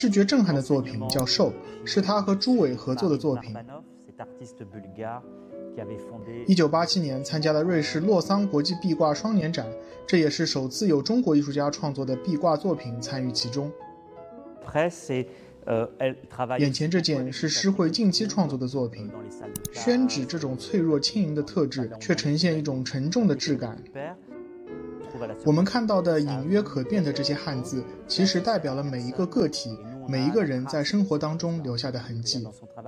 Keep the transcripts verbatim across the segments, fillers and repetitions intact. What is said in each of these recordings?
视觉震撼的作品叫《兽》，是他和朱伟合作的作品。一九八七年参加了瑞士洛桑国际壁挂双年展，这也是首次有中国艺术家创作的壁挂作品参与其中。眼前这件是施惠近期创作的作品，宣纸这种脆弱轻盈的特质，却呈现一种沉重的质感。我们看到的隐约可辨的这些汉字，其实代表了每一个个体、每一个人在生活当中留下的痕迹。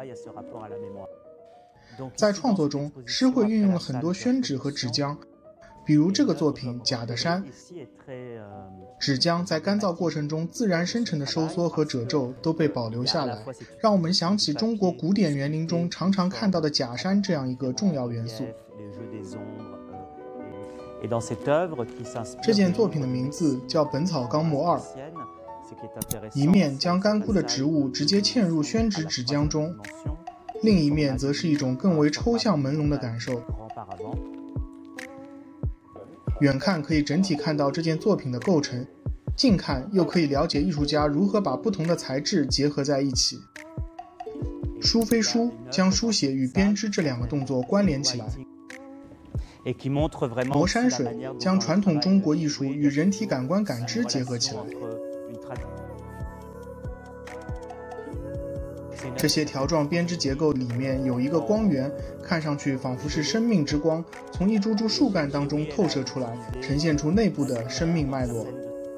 在创作中，施惠运用了很多宣纸和纸浆，比如这个作品《假的山》，纸浆在干燥过程中自然生成的收缩和褶皱都被保留下来，让我们想起中国古典园林中常常看到的假山这样一个重要元素。这件作品的名字叫《本草纲目二》，一面将干枯的植物直接嵌入宣纸纸浆中，另一面则是一种更为抽象朦胧的感受。远看可以整体看到这件作品的构成，近看又可以了解艺术家如何把不同的材质结合在一起。书非书将书写与编织这两个动作关联起来。磨山水将传统中国艺术与人体感官感知结合起来。这些条状编织结构里面有一个光源，看上去仿佛是生命之光，从一株株树干当中透射出来，呈现出内部的生命脉络。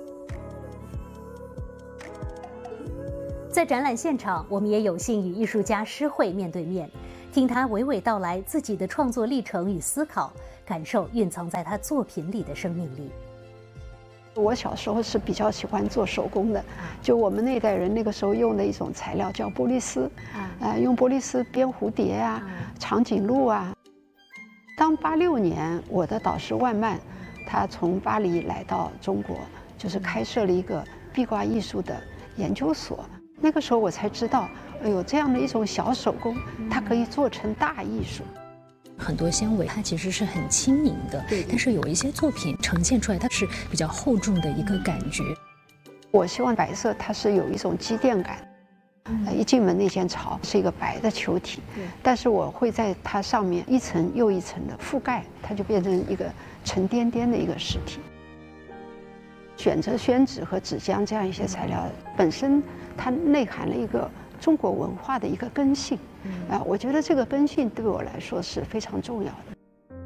在展览现场，我们也有幸与艺术家施惠面对面，听他娓娓道来自己的创作历程与思考，感受蕴藏在他作品里的生命力。 我小时候是比较喜欢做手工的，就我们那代人那个时候用的一种材料叫玻璃丝，呃，用玻璃丝编蝴蝶啊、长颈鹿啊。当八六年我的导师万曼，他从巴黎来到中国，就是开设了一个壁挂艺术的研究所。那个时候我才知道，哎呦，这样的一种小手工，它可以做成大艺术。 很多纤维它其实是很轻盈的，但是有一些作品呈现出来它是比较厚重的一个感觉。 我希望白色它是有一种积淀感，呃，一进门那间巢是一个白的球体，但是我会在它上面一层又一层的覆盖，它就变成一个沉甸甸的一个实体。选择宣纸和纸浆这样一些材料，本身它内含了一个中国文化的一个根性，啊，我觉得这个根性对我来说是非常重要的。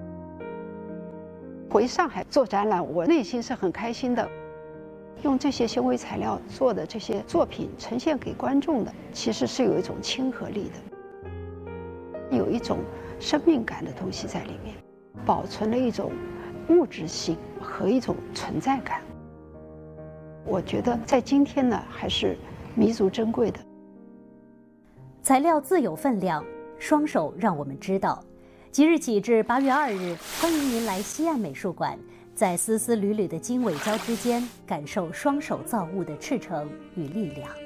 回上海做展览，我内心是很开心的。用这些纤维材料做的这些作品呈现给观众的，其实是有一种亲和力的，有一种生命感的东西在里面，保存了一种物质性和一种存在感。我觉得在今天呢，还是弥足珍贵的。 材料自有分量，双手让我们知道。即日起至八月二日，欢迎您来西岸美术馆，在丝丝缕缕的经纬胶之间，感受双手造物的赤诚与力量。